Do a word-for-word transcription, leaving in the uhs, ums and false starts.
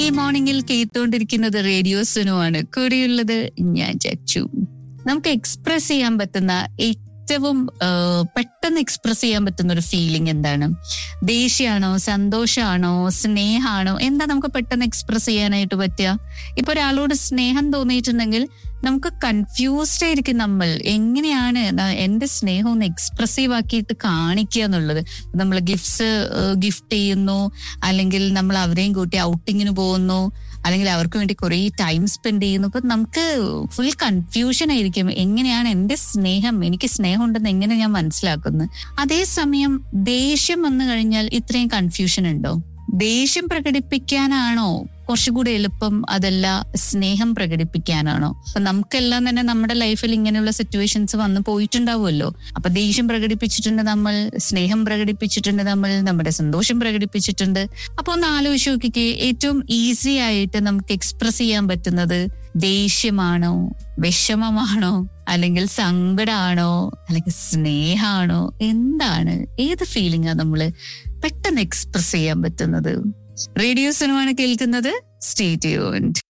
മോർണിംഗിൽ കേട്ടുകൊണ്ടിരിക്കുന്നത് റേഡിയോ സുനുവാണ്. കൂടെയുള്ളത് ഞാൻ ചച്ചു. നമുക്ക് എക്സ്പ്രസ് ചെയ്യാൻ പറ്റുന്ന ഏറ്റവും പെട്ടെന്ന് എക്സ്പ്രസ് ചെയ്യാൻ പറ്റുന്ന ഒരു ഫീലിംഗ് എന്താണ്? ദേഷ്യമാണോ, സന്തോഷമാണോ, സ്നേഹമാണോ? എന്താ നമുക്ക് പെട്ടെന്ന് എക്സ്പ്രസ് ചെയ്യാനായിട്ട് പറ്റുക? ഇപ്പൊ ഒരാളോട് സ്നേഹം തോന്നിയിട്ടുണ്ടെങ്കിൽ നമുക്ക് കൺഫ്യൂസ്ഡ് ആയിരിക്കും നമ്മൾ എങ്ങനെയാണ് എന്റെ സ്നേഹം ഒന്ന് എക്സ്പ്രസീവ് ആക്കിയിട്ട് കാണിക്കുക എന്നുള്ളത്. നമ്മൾ ഗിഫ്റ്റ്സ് ഗിഫ്റ്റ് ചെയ്യുന്നു, അല്ലെങ്കിൽ നമ്മൾ അവരെയും കൂട്ടി ഔട്ടിങ്ങിന് പോകുന്നു, അല്ലെങ്കിൽ അവർക്ക് വേണ്ടി കുറെ ടൈം സ്പെൻഡ് ചെയ്യുന്നു. അപ്പൊ നമുക്ക് ഫുൾ കൺഫ്യൂഷൻ ആയിരിക്കും എങ്ങനെയാണ് എന്റെ സ്നേഹം, എനിക്ക് സ്നേഹം ഉണ്ടെന്ന് എങ്ങനെ ഞാൻ മനസ്സിലാക്കുന്നത്. അതേസമയം ദേഷ്യം വന്നു കഴിഞ്ഞാൽ ഇത്രയും കൺഫ്യൂഷൻ ഉണ്ടോ? ദേഷ്യം പ്രകടിപ്പിക്കാനാണോ കുറച്ചുകൂടി എളുപ്പം, അതല്ല സ്നേഹം പ്രകടിപ്പിക്കാനാണോ? അപ്പൊ നമുക്കെല്ലാം തന്നെ നമ്മുടെ ലൈഫിൽ ഇങ്ങനെയുള്ള സിറ്റുവേഷൻസ് വന്ന് പോയിട്ടുണ്ടാവുമല്ലോ. അപ്പൊ ദേഷ്യം പ്രകടിപ്പിച്ചിട്ടുണ്ട് നമ്മൾ, സ്നേഹം പ്രകടിപ്പിച്ചിട്ടുണ്ട് നമ്മൾ, നമ്മുടെ സന്തോഷം പ്രകടിപ്പിച്ചിട്ടുണ്ട്. അപ്പൊ ഒന്ന് ആലോചിച്ച് നോക്കിക്കേ, ഏറ്റവും ഈസി ആയിട്ട് നമുക്ക് എക്സ്പ്രസ് ചെയ്യാൻ പറ്റുന്നത് ദേഷ്യമാണോ, വിഷമമാണോ, അല്ലെങ്കിൽ സങ്കടമാണോ, അല്ലെങ്കിൽ സ്നേഹമാണോ? എന്താണ്, ഏത് ഫീലിംഗാ നമ്മള് പെട്ടെന്ന് എക്സ്പ്രസ് ചെയ്യാൻ പറ്റുന്നത്? റേഡിയോ സിനിമയാണ് കേൾക്കുന്നത്. Stay tuned.